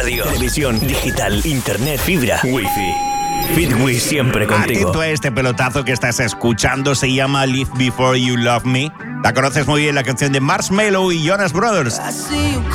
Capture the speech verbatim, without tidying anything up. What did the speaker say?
radio, televisión, digital, internet, fibra, wifi. Fitwi siempre contigo. Atento a este pelotazo que estás escuchando, se llama Live Before You Love Me. La conoces muy bien, la canción de Marshmello y Jonas Brothers.